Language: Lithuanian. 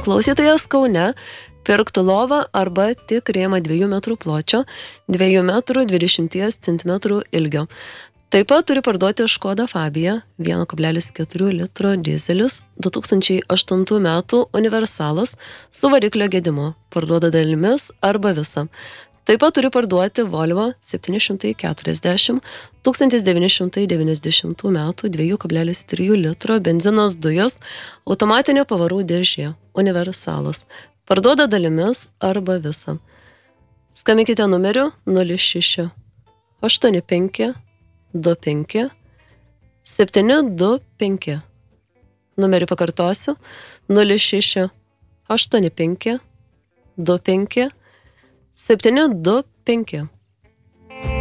klausytojas Kaune pirktų lovą arba tik rėmą 2 metrų pločio, 2 metrų 20 cm ilgio. Taip pat turi parduoti Škoda Fabia 1,4 litro dizelis 2008 metų universalas su variklio gedimu, parduoda dalimis arba visą. Taip pat turi parduoti Volvo 740 1990 metų 2,3 litro benzinos dujos automatinio pavarų dėžė universalas. Parduoda dalimis arba visą. Skambinkite numeriu 06 85 25 725. Numerį pakartosiu 06 85 25 725.